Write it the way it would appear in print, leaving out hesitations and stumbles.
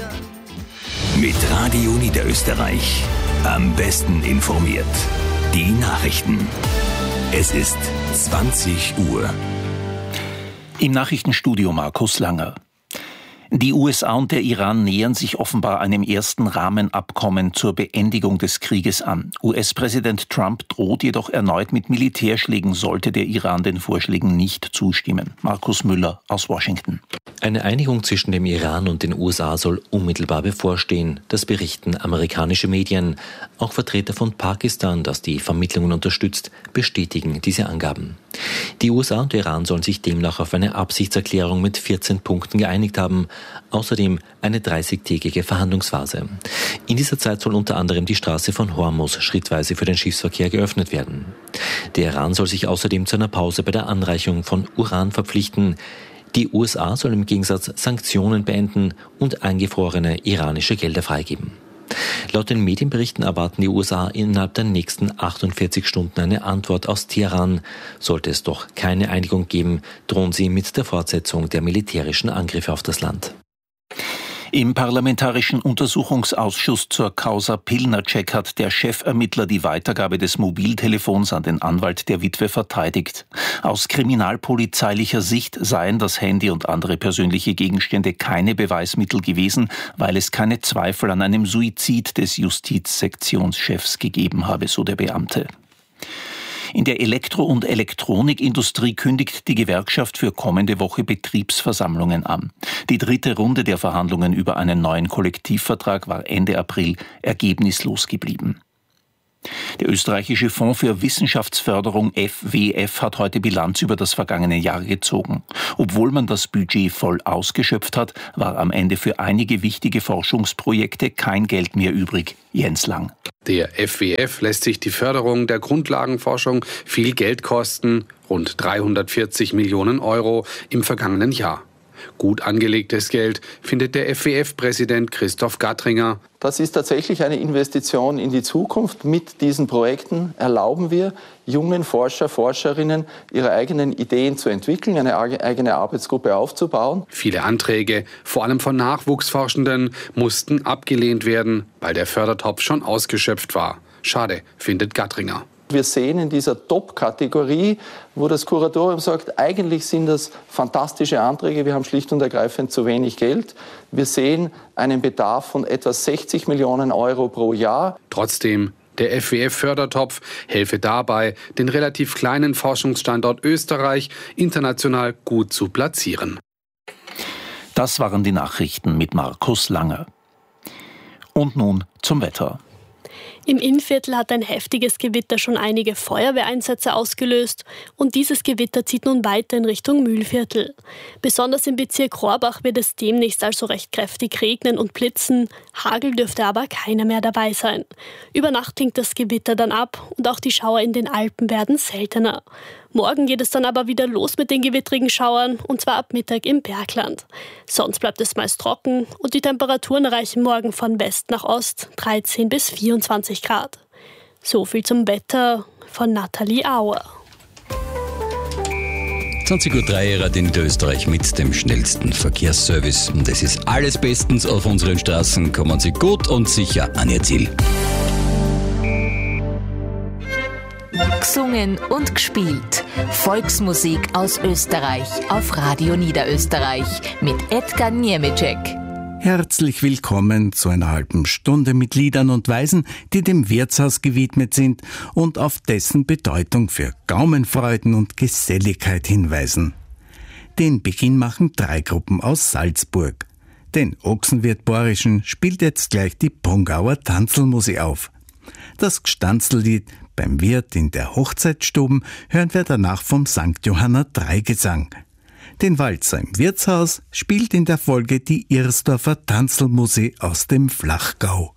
Mit Radio Niederösterreich. Am besten informiert. Die Nachrichten. Es ist 20 Uhr. Im Nachrichtenstudio Markus Langer. Die USA und der Iran nähern sich offenbar einem ersten Rahmenabkommen zur Beendigung des Krieges an. US-Präsident Trump droht jedoch erneut mit Militärschlägen, sollte der Iran den Vorschlägen nicht zustimmen. Markus Müller aus Washington. Eine Einigung zwischen dem Iran und den USA soll unmittelbar bevorstehen. Das berichten amerikanische Medien. Auch Vertreter von Pakistan, das die Vermittlungen unterstützt, bestätigen diese Angaben. Die USA und der Iran sollen sich demnach auf eine Absichtserklärung mit 14 Punkten geeinigt haben. Außerdem eine 30-tägige Verhandlungsphase. In dieser Zeit soll unter anderem die Straße von Hormuz schrittweise für den Schiffsverkehr geöffnet werden. Der Iran soll sich außerdem zu einer Pause bei der Anreicherung von Uran verpflichten. Die USA sollen im Gegensatz Sanktionen beenden und eingefrorene iranische Gelder freigeben. Laut den Medienberichten erwarten die USA innerhalb der nächsten 48 Stunden eine Antwort aus Teheran. Sollte es doch keine Einigung geben, drohen sie mit der Fortsetzung der militärischen Angriffe auf das Land. Im Parlamentarischen Untersuchungsausschuss zur Causa Pilnacek hat der Chefermittler die Weitergabe des Mobiltelefons an den Anwalt der Witwe verteidigt. Aus kriminalpolizeilicher Sicht seien das Handy und andere persönliche Gegenstände keine Beweismittel gewesen, weil es keine Zweifel an einem Suizid des Justizsektionschefs gegeben habe, so der Beamte. In der Elektro- und Elektronikindustrie kündigt die Gewerkschaft für kommende Woche Betriebsversammlungen an. Die dritte Runde der Verhandlungen über einen neuen Kollektivvertrag war Ende April ergebnislos geblieben. Der österreichische Fonds für Wissenschaftsförderung FWF hat heute Bilanz über das vergangene Jahr gezogen. Obwohl man das Budget voll ausgeschöpft hat, war am Ende für einige wichtige Forschungsprojekte kein Geld mehr übrig. Jens Lang. Der FWF lässt sich die Förderung der Grundlagenforschung viel Geld kosten, rund 340 Millionen Euro im vergangenen Jahr. Gut angelegtes Geld, findet der FWF-Präsident Christoph Gattringer. Das ist tatsächlich eine Investition in die Zukunft. Mit diesen Projekten erlauben wir jungen Forscher, Forscherinnen, ihre eigenen Ideen zu entwickeln, eine eigene Arbeitsgruppe aufzubauen. Viele Anträge, vor allem von Nachwuchsforschenden, mussten abgelehnt werden, weil der Fördertopf schon ausgeschöpft war. Schade, findet Gattringer. Wir sehen in dieser Top-Kategorie, wo das Kuratorium sagt, eigentlich sind das fantastische Anträge, wir haben schlicht und ergreifend zu wenig Geld. Wir sehen einen Bedarf von etwa 60 Millionen Euro pro Jahr. Trotzdem, der FWF-Fördertopf helfe dabei, den relativ kleinen Forschungsstandort Österreich international gut zu platzieren. Das waren die Nachrichten mit Markus Langer. Und nun zum Wetter. Im Innviertel hat ein heftiges Gewitter schon einige Feuerwehreinsätze ausgelöst und dieses Gewitter zieht nun weiter in Richtung Mühlviertel. Besonders im Bezirk Rohrbach wird es demnächst also recht kräftig regnen und blitzen. Hagel dürfte aber keiner mehr dabei sein. Über Nacht klingt das Gewitter dann ab und auch die Schauer in den Alpen werden seltener. Morgen geht es dann aber wieder los mit den gewittrigen Schauern und zwar ab Mittag im Bergland. Sonst bleibt es meist trocken und die Temperaturen erreichen morgen von West nach Ost 13 bis 24 Grad. So viel zum Wetter von Nathalie Auer. 20.03 Uhr in Österreich mit dem schnellsten Verkehrsservice. Und es ist alles bestens auf unseren Straßen. Kommen Sie gut und sicher an Ihr Ziel. Gesungen und gespielt. Volksmusik aus Österreich auf Radio Niederösterreich mit Edgar Niemeczek. Herzlich willkommen zu einer halben Stunde mit Liedern und Weisen, die dem Wirtshaus gewidmet sind und auf dessen Bedeutung für Gaumenfreuden und Geselligkeit hinweisen. Den Beginn machen 3 Gruppen aus Salzburg. Den Ochsenwirt Borischen spielt jetzt gleich die Pongauer Tanzelmusik auf. Das Gstanzllied Beim Wirt in der Hochzeitsstuben hören wir danach vom St. Johanna Dreigesang. Den Walzer im Wirtshaus spielt in der Folge die Irsdorfer Tanzelmusik aus dem Flachgau.